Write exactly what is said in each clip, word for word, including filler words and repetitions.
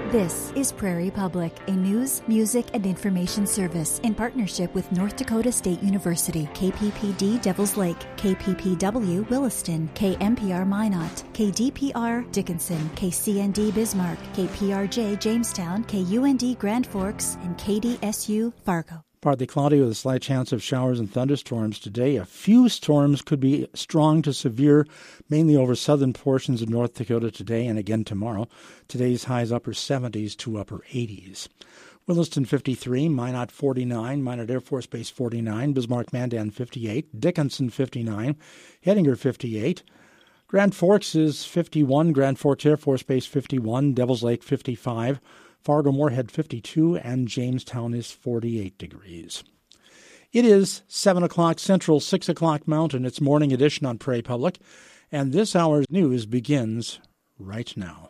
This is Prairie Public, a news, music, and information service in partnership with North Dakota State University, K P P D Devils Lake, K P P W Williston, K M P R Minot, K D P R Dickinson, K C N D Bismarck, K P R J Jamestown, K U N D Grand Forks, and K D S U Fargo. Partly cloudy with a slight chance of showers and thunderstorms today. A few storms could be strong to severe, mainly over southern portions of North Dakota today and again tomorrow. Today's highs upper seventies to upper eighties. Williston fifty-three, Minot forty-nine, Minot Air Force Base forty-nine, Bismarck-Mandan fifty-eight, Dickinson fifty-nine, Hettinger fifty-eight, Grand Forks is fifty-one, Grand Forks Air Force Base fifty-one, Devils Lake fifty-five, Fargo-Moorhead fifty-two, and Jamestown is forty-eight degrees. It is seven o'clock Central, six o'clock Mountain. It's Morning Edition on Prairie Public, and this hour's news begins right now.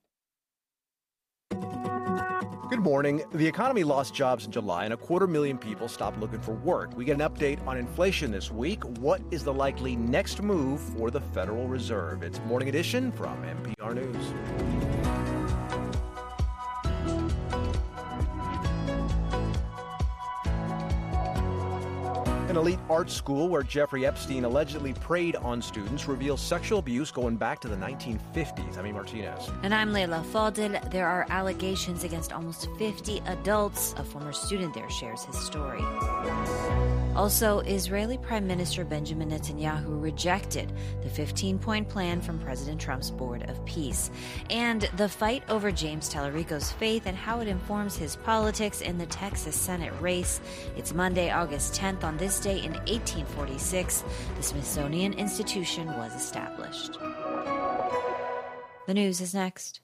Good morning. The economy lost jobs in July, and a quarter million people stopped looking for work. We get an update on inflation this week. What is the likely next move for the Federal Reserve? It's Morning Edition from N P R News. An elite art school where Jeffrey Epstein allegedly preyed on students reveals sexual abuse going back to the nineteen fifties. I'm Martinez. And I'm Leila Fadil. There are allegations against almost fifty adults. A former student there shares his story. Also, Israeli Prime Minister Benjamin Netanyahu rejected the fifteen-point plan from President Trump's Board of Peace. And the fight over James Tallarico's faith and how it informs his politics in the Texas Senate race. It's Monday, August tenth. On this day in eighteen forty-six, the Smithsonian Institution was established. The news is next.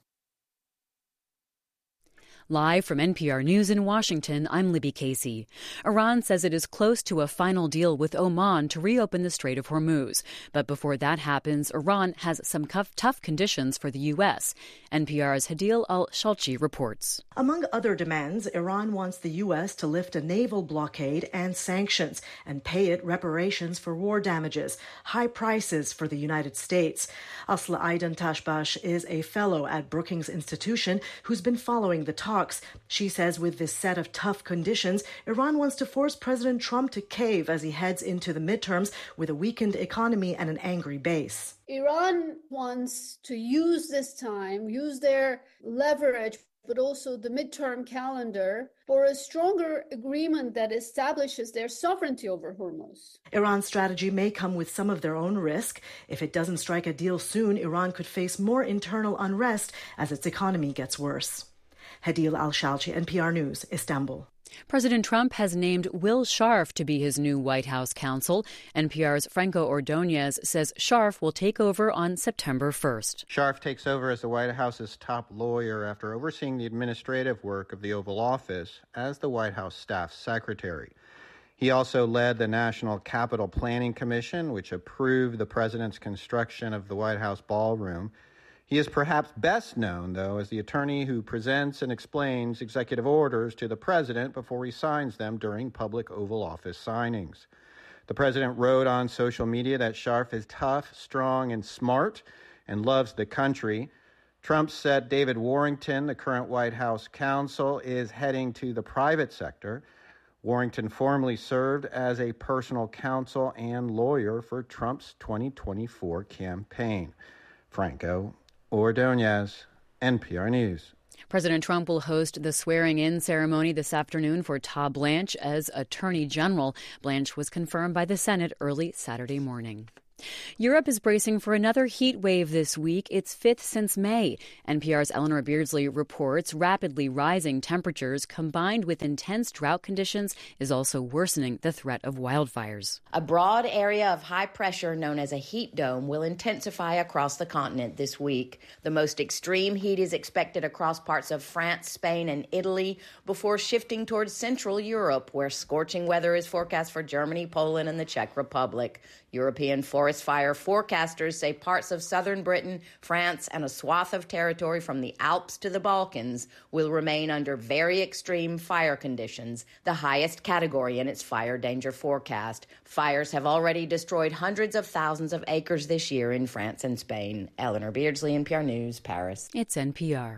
Live from N P R News in Washington, I'm Libby Casey. Iran says it is close to a final deal with Oman to reopen the Strait of Hormuz. But before that happens, Iran has some tough conditions for the U S. N P R's Hadil Al-Shalchi reports. Among other demands, Iran wants the U S to lift a naval blockade and sanctions and pay it reparations for war damages, high prices for the United States. Asla Aidan Tashbash is a fellow at Brookings Institution who's been following the talks. She says with this set of tough conditions, Iran wants to force President Trump to cave as he heads into the midterms with a weakened economy and an angry base. Iran wants to use this time, use their leverage, but also the midterm calendar for a stronger agreement that establishes their sovereignty over Hormuz. Iran's strategy may come with some of their own risk. If it doesn't strike a deal soon, Iran could face more internal unrest as its economy gets worse. Hadil Al-Shalchi, N P R News, Istanbul. President Trump has named Will Scharf to be his new White House counsel. N P R's Franco Ordonez says Scharf will take over on September first. Scharf takes over as the White House's top lawyer after overseeing the administrative work of the Oval Office as the White House staff secretary. He also led the National Capital Planning Commission, which approved the president's construction of the White House ballroom. He is perhaps best known, though, as the attorney who presents and explains executive orders to the president before he signs them during public Oval Office signings. The president wrote on social media that Scharf is tough, strong, and smart and loves the country. Trump said David Warrington, the current White House counsel, is heading to the private sector. Warrington formerly served as a personal counsel and lawyer for Trump's twenty twenty-four campaign. Franco Ordonez, N P R News. President Trump will host the swearing-in ceremony this afternoon for Todd Blanche as Attorney General. Blanche was confirmed by the Senate early Saturday morning. Europe is bracing for another heat wave this week, its fifth since May. N P R's Eleanor Beardsley reports rapidly rising temperatures combined with intense drought conditions is also worsening the threat of wildfires. A broad area of high pressure known as a heat dome will intensify across the continent this week. The most extreme heat is expected across parts of France, Spain, and Italy before shifting towards Central Europe, where scorching weather is forecast for Germany, Poland, and the Czech Republic. European forest fire forecasters say parts of southern Britain, France, and a swath of territory from the Alps to the Balkans will remain under very extreme fire conditions, the highest category in its fire danger forecast. Fires have already destroyed hundreds of thousands of acres this year in France and Spain. Eleanor Beardsley, N P R News, Paris. It's N P R.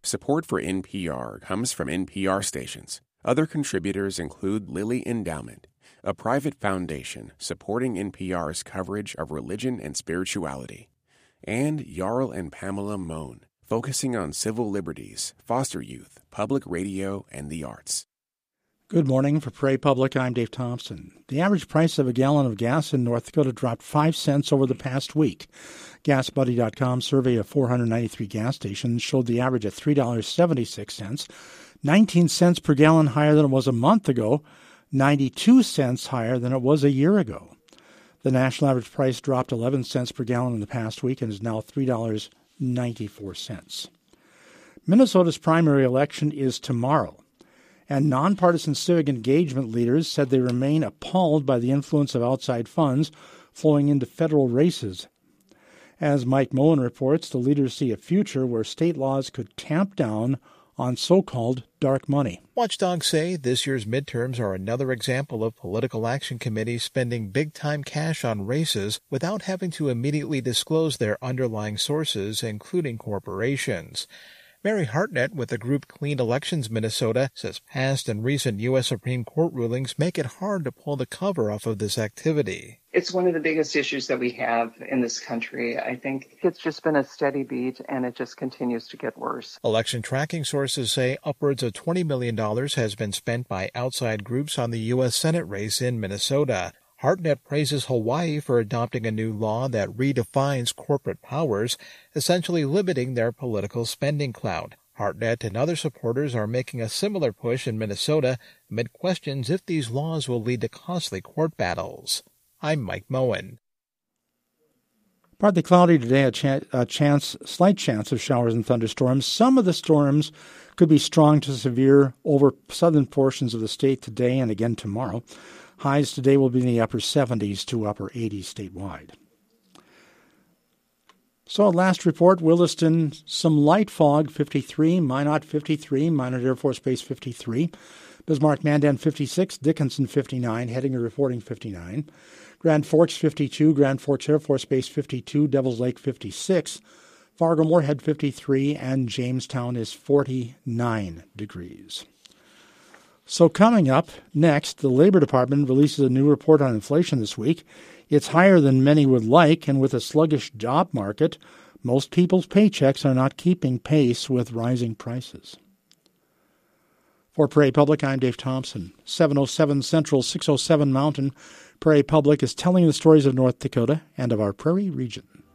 Support for N P R comes from N P R stations. Other contributors include Lilly Endowment, a private foundation supporting N P R's coverage of religion and spirituality, and Jarl and Pamela Mohn, focusing on civil liberties, foster youth, public radio, and the arts. Good morning. For Prairie Public, I'm Dave Thompson. The average price of a gallon of gas in North Dakota dropped five cents over the past week. gas buddy dot com survey of four hundred ninety-three gas stations showed the average at three dollars and seventy-six cents, nineteen cents per gallon higher than it was a month ago, ninety-two cents higher than it was a year ago. The national average price dropped eleven cents per gallon in the past week and is now three dollars and ninety-four cents. Minnesota's primary election is tomorrow, and nonpartisan civic engagement leaders said they remain appalled by the influence of outside funds flowing into federal races. As Mike Moen reports, the leaders see a future where state laws could tamp down on so-called dark money. Watchdogs say this year's midterms are another example of political action committees spending big-time cash on races without having to immediately disclose their underlying sources, including corporations. Mary Hartnett with the group Clean Elections Minnesota says past and recent U S Supreme Court rulings make it hard to pull the cover off of this activity. It's one of the biggest issues that we have in this country. I think it's just been a steady beat, and it just continues to get worse. Election tracking sources say upwards of twenty million dollars has been spent by outside groups on the U S Senate race in Minnesota. Hartnett praises Hawaii for adopting a new law that redefines corporate powers, essentially limiting their political spending clout. Hartnett and other supporters are making a similar push in Minnesota amid questions if these laws will lead to costly court battles. I'm Mike Moen. Partly cloudy today, a, ch- a chance, slight chance of showers and thunderstorms. Some of the storms could be strong to severe over southern portions of the state today and again tomorrow. Highs today will be in the upper seventies to upper eighties statewide. So last report, Williston, some light fog, fifty-three, Minot, fifty-three, Minot Air Force Base, fifty-three, Bismarck, Mandan, fifty-six, Dickinson, fifty-nine, Hettinger reporting fifty-nine, Grand Forks, fifty-two, Grand Forks Air Force Base, fifty-two, Devils Lake, fifty-six, Fargo, Moorhead, fifty-three, and Jamestown is forty-nine degrees. So coming up next, the Labor Department releases a new report on inflation this week. It's higher than many would like, and with a sluggish job market, most people's paychecks are not keeping pace with rising prices. For Prairie Public, I'm Dave Thompson. seven oh seven Central, six oh seven Mountain. Prairie Public is telling the stories of North Dakota and of our Prairie region.